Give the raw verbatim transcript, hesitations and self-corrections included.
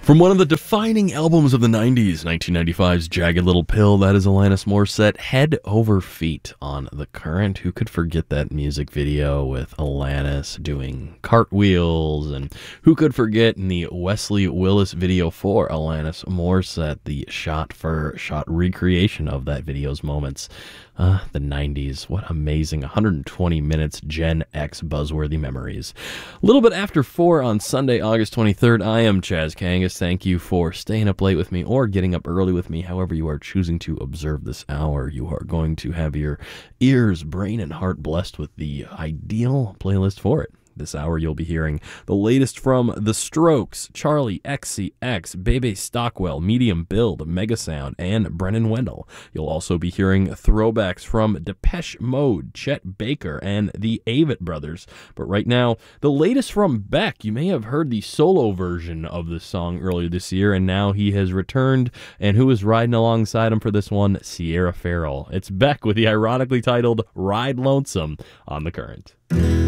From one of the defining albums of the nineties, nineteen ninety-five's Jagged Little Pill, that is Alanis Morissette, Head Over Feet on The Current. Who could forget that music video with Alanis doing cartwheels? And who could forget in the Wesley Willis video for Alanis Morissette, the shot-for-shot recreation of that video's moments? Uh, the nineties, what amazing one hundred twenty minutes Gen X buzzworthy memories. A little bit after four on Sunday, August twenty-third, I am Chaz Kangas. Thank you for staying up late with me or getting up early with me. However you are choosing to observe this hour, you are going to have your ears, brain, and heart blessed with the ideal playlist for it. This hour, you'll be hearing the latest from The Strokes, Charlie X C X, Bebe Stockwell, Medium Build, Megasound, and Brennan Wendell. You'll also be hearing throwbacks from Depeche Mode, Chet Baker, and the Avett Brothers. But right now, the latest from Beck. You may have heard the solo version of this song earlier this year, and now he has returned. And who is riding alongside him for this one? Sierra Farrell. It's Beck with the ironically titled Ride Lonesome on The Current.